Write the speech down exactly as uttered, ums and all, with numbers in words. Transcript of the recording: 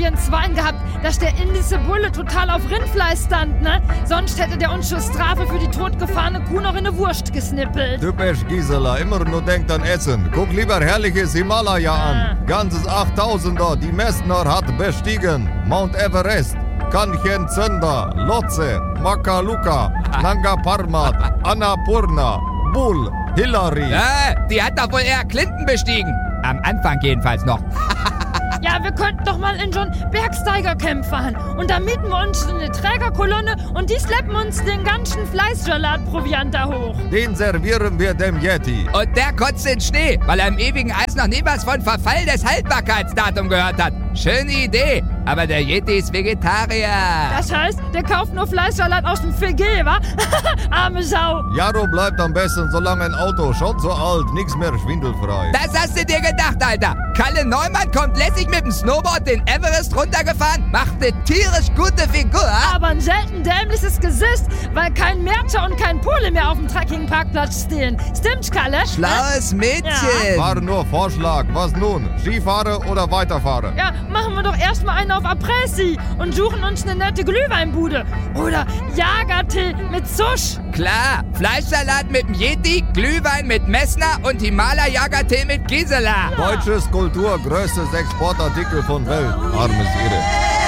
wir ein Schwein gehabt, dass der indische Bulle total auf Rindfleisch stand, ne? Sonst hätte der uns zur Strafe für die totgefahrene Kuh noch in eine Wurst gesnippelt. Typisch Gisela, immer nur denkt an Essen. Guck lieber herrliches Himalaya Ah. an. Ganzes achttausender, die Messner hat bestiegen. Mount Everest, Kanchenjunga, Lhotse, Makaluka, Nanga Parbat, Annapurna, Bull, Hillary. Ja, die hat doch wohl eher Clinton bestiegen. Am Anfang jedenfalls noch. Ja, wir könnten doch mal in so ein Bergsteigercamp fahren. Und da mieten wir uns eine Trägerkolonne und die schleppen uns den ganzen Fleischsalatproviant da hoch. Den servieren wir dem Yeti. Und der kotzt in Schnee, weil er im ewigen Eis noch nie was von Verfall des Haltbarkeitsdatums gehört hat. Schöne Idee, aber der Yeti ist Vegetarier. Das heißt, der kauft nur Fleischsalat aus dem Fegé, wa? Arme Sau. Jaro bleibt am besten so lange ein Auto, schon so alt, nix mehr schwindelfrei. Das hast du dir gedacht, Alter. Kalle Neumann kommt lässig mit dem Snowboard den Everest runtergefahren, macht eine tierisch gute Figur. Aber ein selten dämliches Gesicht, weil kein Märzer und kein Pole mehr auf dem Trekkingparkplatz stehen. Stimmt's, Kalle? Schlaues Mädchen. War nur Vorschlag, was nun? Skifahre oder weiterfahren? Ja, machen wir doch erstmal einen auf Après-Ski und suchen uns eine nette Glühweinbude. Oder Jagertee mit Susch. Klar, Fleischsalat mit dem Yeti, Glühwein mit Messner und Himalaya-Jagertee mit Gisela. Deutsches Kultur, größtes Exportartikel von Welt. Armes Irre.